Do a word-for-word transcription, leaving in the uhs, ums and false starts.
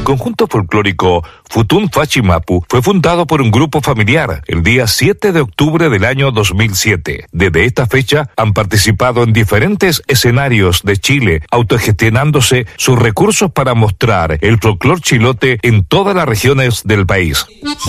conjunto folclórico Futún Fachimapu fue fundado por un grupo familiar el día siete de octubre del año dos mil siete. Desde esta fecha han participado en diferentes escenarios de Chile, autogestionándose sus recursos para mostrar el folclor chilote en todas las regiones del país.